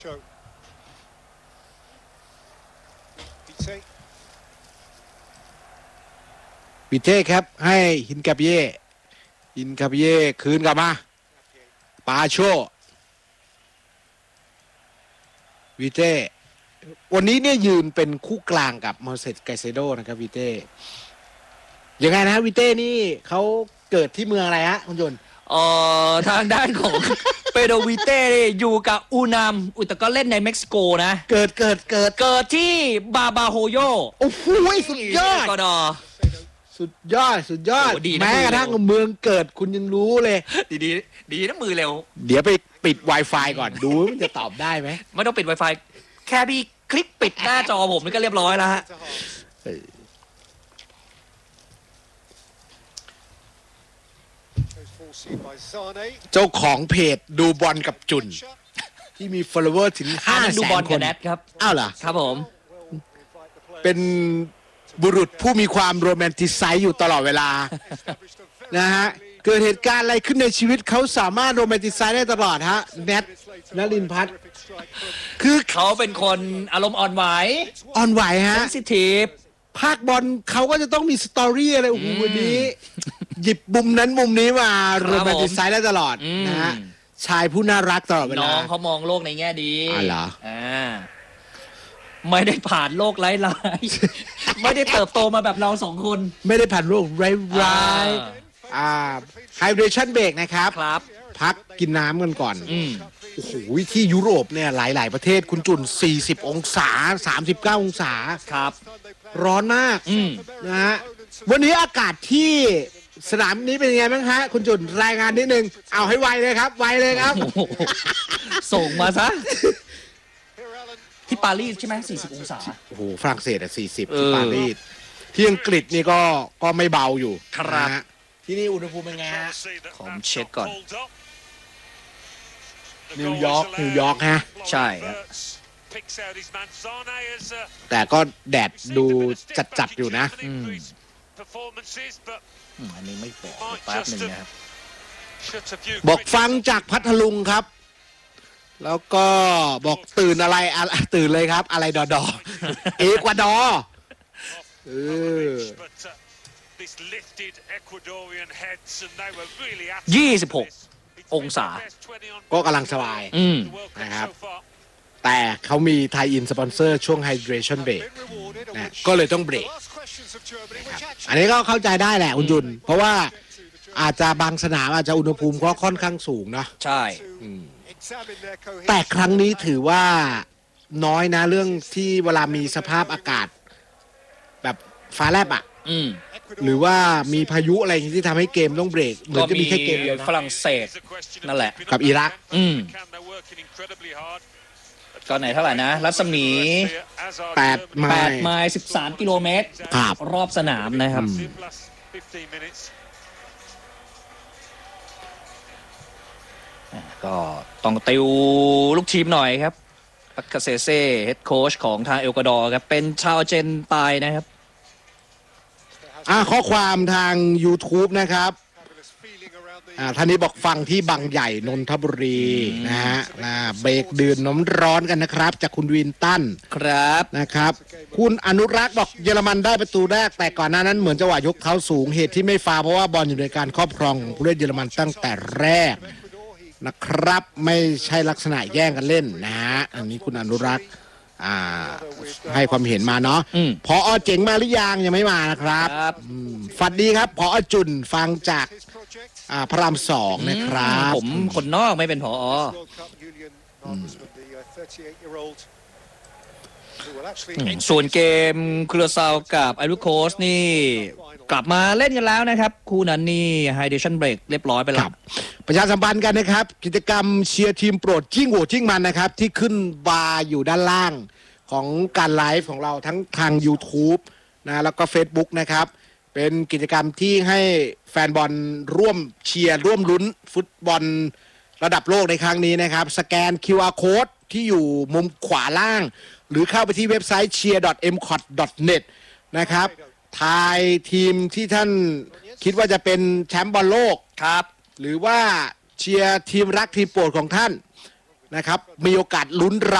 ปิเต้ครับให้ฮินกาเย่คืนกลับมาปาโชวิเต้วันนี้เนี่ยยืนเป็นคู่กลางกับมอเสสไกเซโดนะครับวิเต้ยังไงนะวิเต้นี่เขาเกิดที่เมืองอะไรฮะคุณยนต์ทางด้านของ เปโดวิเต้อยู่กับอูนามแต่ก็เล่นในเม็กซิโกนะเกิดที่บาบาโฮโยโอ้โหสุดยอดสุดยอดแม้กระทั่งเมืองเกิดคุณยังรู้เลยดีนะมือเร็วเดี๋ยวไปปิด Wi-Fi ก่อนดูมันจะตอบได้ไหมไม่ต้องปิด Wi-Fi แค่พี่คลิกปิดหน้าจอผมนี่ก็เรียบร้อยแล้วฮะเจ้าของเพจดูบอลกับจุนที่มี follower ถึง500,000 คนครับอ้าวเหรอครับผมเป็นบุรุษผู้มีความโรแมนติไซส์อยู่ตลอดเวลานะฮะเกิดเหตุการณ์อะไรขึ้นในชีวิตเขาสามารถโรแมนติไซส์ได้ตลอดฮะแนทนลินพัฒน์คือเขาเป็นคนอารมณ์อ่อนไหวฮะเซนซิทีฟภาคบอลเขาก็จะต้องมีสตอรี่อะไรโอ้โหวันนี้หยิบมุมนั้นมุมนี้มาโรแมนติไซส์ได้ตลอดนะฮะชายผู้น่ารักตลอดเวลาน้องเขามองโลกในแง่ดีเหรอไม่ได้ผ่านโลกร้ายๆไม่ได้เติบโตมาแบบเราสองคนไม่ได้ผ่านโลกร้ายไฮเดรชั่นเบรกนะครับพักกินน้ำกันก่อนโอ้โหที่ยุโรปเนี่ยหลายๆประเทศคุณจุน40 องศา39 องศาครับร้อนมากนะฮะวันนี้อากาศที่สนามนี้เป็นยังไงบ้างฮะคุณจุนรายงานนิดนึงเอาให้ไวเลยครับส่งมาซะที่ปารีสใช่ไหม40 องศาโอ้โหฝรั่งเศส40ที่ปารีสที่อังกฤษนี่ก็ไม่เบาอยู่ครับที่นี่อุณหภูมิเป็นไงฮะผมเช็คก่อนนิวยอร์กฮะใช่ครับแต่ก็แดดดูจัดอยู่นะอันนี้ไม่บอกแป๊บนึงนะครับบอกฟังจากพัทลุงครับแล้วก็บอกตื่นอะไรตื่นเลยครับอะไรดอเอกวาดอร์ 26 องศาก็กำลังสบายนะครับแต่เขามีไทยอินสปอนเซอร์ช่วงไฮเดรชั่นเบรกนะก็เลยต้องเบรกอันนี้ก็เข้าใจได้แหละคุณจุนเพราะว่าอาจจะบางสนามอาจจะอุณหภูมิก็ค่อนข้างสูงนะใช่แต่ครั้งนี้ถือว่าน้อยนะเรื่องที่เวลามีสภาพอากาศแบบฟ้าแลบหรือว่ามีพายุอะไรที่ทำให้เกมต้องเบรกเหมือนจะมีแค่เกมเดียวนะฝรั่งเศสนั่นแหละกับอิรักก็ไหนเท่าไหร่นะรัศมี 8 ไมล์ 13 กิโลเมตรรอบสนามนะครับก็ต้องติวลูกทีมหน่อยครับปักคาเซเซ่เฮดโค้ชของทางเอลกวาดอร์ครับเป็นชาวอาร์เจนไตน์นะครับข้อความทาง YouTube นะครับท่านนี้บอกฟังที่บางใหญ่นนทบุรีนะฮะเบรกดื่มน้ำร้อนกันนะครับจากคุณวินตันครับนะครับคุณอนุรักษ์บอกเยอรมันได้ประตูแรกแต่ก่อนหน้านั้นเหมือนจังหวะยกเท้าสูงเหตุที่ไม่ฟาวเพราะว่าบอลอยู่ในการครอบครองของผู้เล่นเยอรมันตั้งแต่แรกนะครับไม่ใช่ลักษณะแย่งกันเล่นนะฮะอันนี้คุณอนุรักษ์ให้ความเห็นมาเนาะพอเจ๋งมาหรือยังไม่มานะครับฝันดีครับพอจุนฟังจากพระราม2นะครับผมคนนอกไม่เป็นผอส่วนเกมคูลาซาวกับไอรูโคสนี่กลับมาเล่นกันแล้วนะครับคู่นั้นนี่ไฮเดรชั่นเบรกเรียบร้อยไปแล้วประชาสัมพันธ์กันนะครับกิจกรรมเชียร์ทีมโปรดจิ้งโหวจิ้งมันนะครับที่ขึ้นบาร์อยู่ด้านล่างของการไลฟ์ของเราทั้งทาง YouTube นะแล้วก็ Facebook นะครับเป็นกิจกรรมที่ให้แฟนบอลร่วมเชียร์ร่วมลุ้นฟุตบอลระดับโลกในครั้งนี้นะครับสแกน QR Code ที่อยู่มุมขวาล่างหรือเข้าไปที่เว็บไซต์ cheer.mcot.net นะครับทายทีมที่ท่านคิดว่าจะเป็นแชมป์บอลโลกครับหรือว่าเชียร์ทีมรักทีมโปรดของท่านนะครับมีโอกาสลุ้น